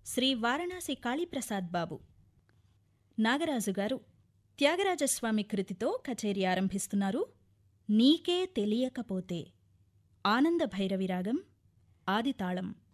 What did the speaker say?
శ్రీ వారణాసి కాళీప్రసాద్ బాబు. నాగరాజు గారు త్యాగరాజస్వామి కృతితో కచేరీ ఆరంభిస్తున్నారు. నీకే తెలియకపోతే. ఆనంద భైరవి రాగం, ఆదితాళం.